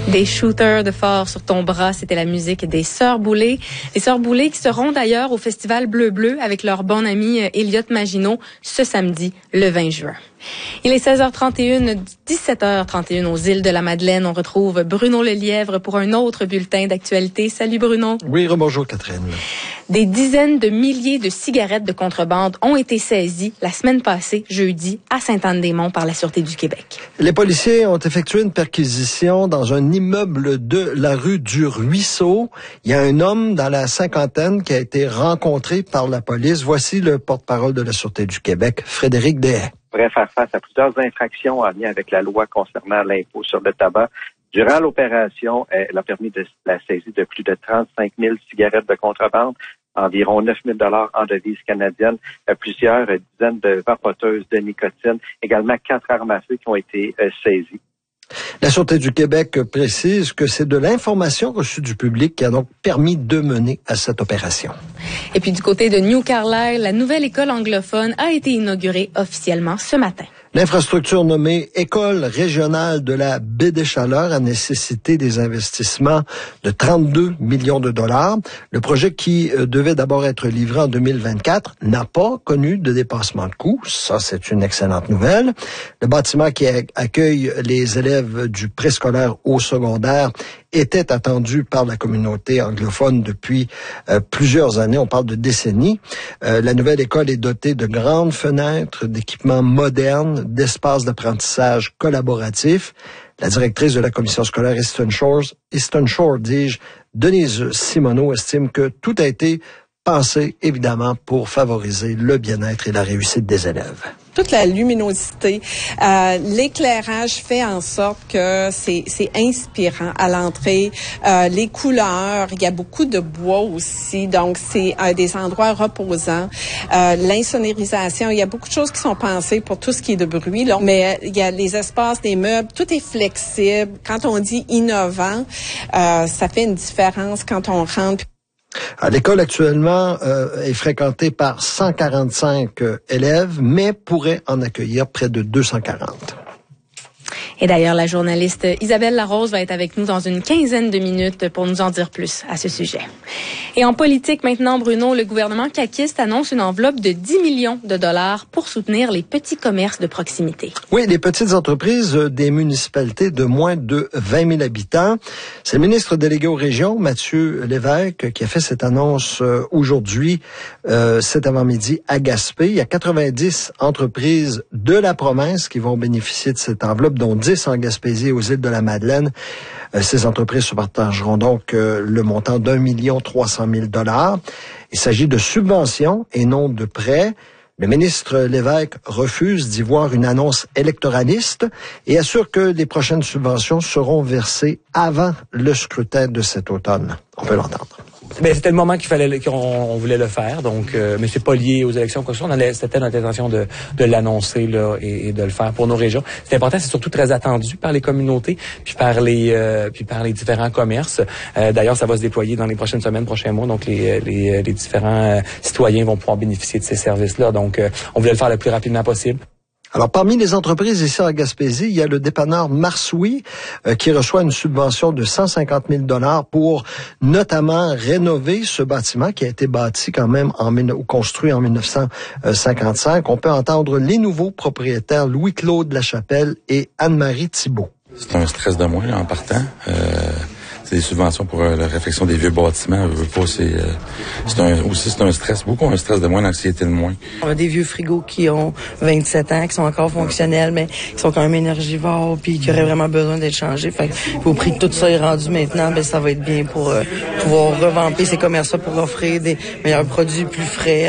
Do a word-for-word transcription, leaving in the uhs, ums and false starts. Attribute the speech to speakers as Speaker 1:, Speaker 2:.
Speaker 1: Des shooters de fort sur ton bras, c'était la musique des Sœurs Boulay. Les Sœurs Boulay qui seront d'ailleurs au Festival Bleu Bleu avec leur bon ami Elliott Maginot ce samedi, le vingt juin. Il est seize heures trente et une, dix-sept heures trente et une aux îles de la Madeleine. On retrouve Bruno Lelièvre pour un autre bulletin d'actualité. Salut Bruno.
Speaker 2: Oui, rebonjour Catherine.
Speaker 1: Des dizaines de milliers de cigarettes de contrebande ont été saisies la semaine passée, jeudi, à Sainte-Anne-des-Monts par la Sûreté du Québec.
Speaker 2: Les policiers ont effectué une perquisition dans un immeuble de la rue du Ruisseau. Il y a un homme dans la cinquantaine qui a été rencontré par la police. Voici le porte-parole de la Sûreté du Québec, Frédéric Deshaies.
Speaker 3: Pourrait faire face à plusieurs infractions en lien avec la loi concernant l'impôt sur le tabac. Durant l'opération, elle a permis de la saisie de plus de trente-cinq mille cigarettes de contrebande, environ neuf mille dollars en devises canadiennes, plusieurs dizaines de vapoteuses de nicotine, également quatre armes à feu qui ont été euh, saisies.
Speaker 2: La Sûreté du Québec précise que c'est de l'information reçue du public qui a donc permis de mener à cette opération.
Speaker 1: Et puis du côté de New Carlisle, la nouvelle école anglophone a été inaugurée officiellement ce matin.
Speaker 2: L'infrastructure nommée École régionale de la baie des Chaleurs a nécessité des investissements de trente-deux millions de dollars. Le projet qui devait d'abord être livré en deux mille vingt-quatre n'a pas connu de dépassement de coûts. Ça, c'est une excellente nouvelle. Le bâtiment qui accueille les élèves du préscolaire au secondaire était attendu par la communauté anglophone depuis euh, plusieurs années. On parle de décennies. Euh, la nouvelle école est dotée de grandes fenêtres, d'équipements modernes, d'espaces d'apprentissage collaboratifs. La directrice de la commission scolaire Eastern Shores, Eastern Shore, dis-je, Denise Simoneau, estime que tout a été pensé, évidemment, pour favoriser le bien-être et la réussite des élèves.
Speaker 4: Toute la luminosité, euh, l'éclairage fait en sorte que c'est, c'est inspirant à l'entrée. Euh, les couleurs, il y a beaucoup de bois aussi, donc c'est euh, des endroits reposants. Euh, l'insonorisation, il y a beaucoup de choses qui sont pensées pour tout ce qui est de bruit, là. Mais il y a les espaces, des meubles, tout est flexible. Quand on dit innovant, euh, ça fait une différence quand on rentre.
Speaker 2: L'école actuellement euh, est fréquentée par cent quarante-cinq euh, élèves, mais pourrait en accueillir près de deux cent quarante.
Speaker 1: Et d'ailleurs, la journaliste Isabelle Larose va être avec nous dans une quinzaine de minutes pour nous en dire plus à ce sujet. Et en politique maintenant, Bruno, le gouvernement caquiste annonce une enveloppe de dix millions de dollars pour soutenir les petits commerces de proximité.
Speaker 2: Oui, les petites entreprises des municipalités de moins de vingt mille habitants. C'est le ministre délégué aux régions, Mathieu Lévesque, qui a fait cette annonce aujourd'hui, euh, cet avant-midi à Gaspé. Il y a quatre-vingt-dix entreprises de la province qui vont bénéficier de cette enveloppe, dont dix en Gaspésie et aux îles de la Madeleine. Euh, ces entreprises se partageront donc euh, le montant d'un million trois cent mille dollars. Il s'agit de subventions et non de prêts. Le ministre Lévesque refuse d'y voir une annonce électoraliste et assure que les prochaines subventions seront versées avant le scrutin de cet automne. On peut l'entendre.
Speaker 5: Ben, c'était le moment qu'il fallait qu'on on voulait le faire, donc euh, mais c'est pas lié aux élections. Quoi que ce soit. On allait, c'était notre intention de, de l'annoncer là et, et de le faire pour nos régions. C'est important, c'est surtout très attendu par les communautés, puis par les euh, puis par les différents commerces. Euh, d'ailleurs, ça va se déployer dans les prochaines semaines, prochains mois. Donc les les, les différents euh, citoyens vont pouvoir bénéficier de ces services-là. Donc euh, on voulait le faire le plus rapidement possible.
Speaker 2: Alors, parmi les entreprises ici à Gaspésie, il y a le dépanneur Marsoui euh, qui reçoit une subvention de cent cinquante mille dollars pour notamment rénover ce bâtiment qui a été bâti quand même en ou construit en mille neuf cent cinquante-cinq. On peut entendre les nouveaux propriétaires Louis-Claude Lachapelle et Anne-Marie Thibault.
Speaker 6: C'est un stress de moins là, en partant. Euh, c'est des subventions pour euh, la réfection des vieux bâtiments. Je veux pas, c'est, euh, c'est un, aussi c'est un stress, beaucoup un stress de moins, l'anxiété de moins.
Speaker 7: On a des vieux frigos qui ont vingt-sept ans, qui sont encore fonctionnels, mais qui sont quand même énergivores, puis qui auraient vraiment besoin d'être changés. Fait que, au prix que tout ça est rendu maintenant, ben ça va être bien pour euh, pouvoir revamper ces commerces-là pour offrir des meilleurs produits plus frais.